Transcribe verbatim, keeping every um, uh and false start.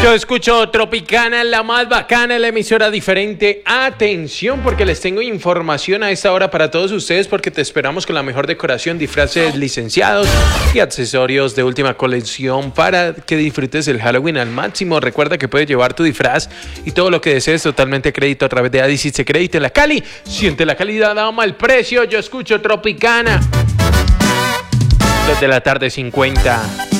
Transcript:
Yo escucho Tropicana, la más bacana, la emisora diferente. Atención, porque les tengo información a esta hora para todos ustedes, porque te esperamos con la mejor decoración, disfraces licenciados y accesorios de última colección para que disfrutes el Halloween al máximo. Recuerda que puedes llevar tu disfraz y todo lo que desees totalmente a crédito a través de Adisice Crédito en la Cali. Siente la calidad, ama el precio. Yo escucho Tropicana. Dos de la tarde, cincuenta.